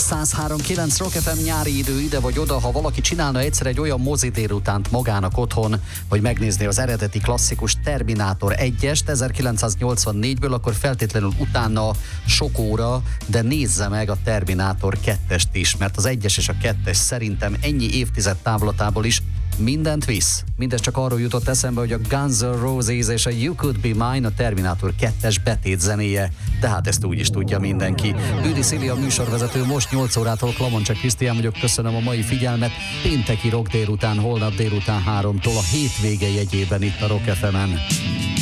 103.9 Rock FM nyári idő ide vagy oda, ha valaki csinálna egyszer egy olyan mozi délutánt magának otthon, hogy megnézni az eredeti klasszikus Terminátor 1-est 1984-ből, akkor feltétlenül utána sok óra, de nézze meg a Terminátor 2-est is, mert az 1-es és a 2-es szerintem ennyi évtized távlatából is mindent visz. Mindez csak arról jutott eszembe, hogy a Guns N' Roses és a You Could Be Mine a Terminátor 2-es betét zenéje, de hát ezt úgy is tudja mindenki. Őri Szili a műsorvezető, most 8 órától Klamoncsak Krisztián vagyok, köszönöm a mai figyelmet. Pénteki rock délután, holnap délután 3-tól a hétvége jegyében itt a Rock FM-en.